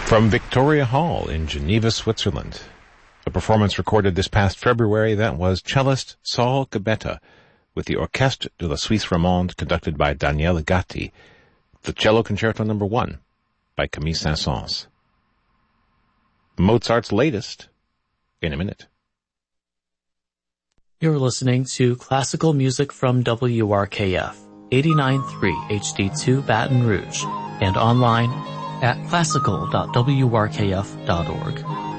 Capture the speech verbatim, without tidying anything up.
From Victoria Hall in Geneva, Switzerland. A performance recorded this past February that was cellist Saul Gabetta with the Orchestre de la Suisse Romande conducted by Daniele Gatti, the Cello Concerto Number One by Camille Saint-Saëns. Mozart's latest in a minute. You're listening to classical music from W R K F, eighty-nine point three H D two Baton Rouge, and online at classical dot w r k f dot org.